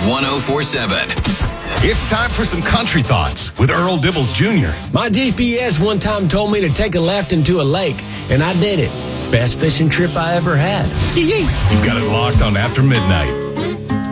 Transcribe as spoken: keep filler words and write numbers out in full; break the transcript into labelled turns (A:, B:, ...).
A: one oh four seven.
B: It's time for some country thoughts with Earl Dibbles Junior
C: My G P S one time told me to take a left into a lake, and I did it. Best fishing trip I ever had.
B: You've got it locked on After Midnight.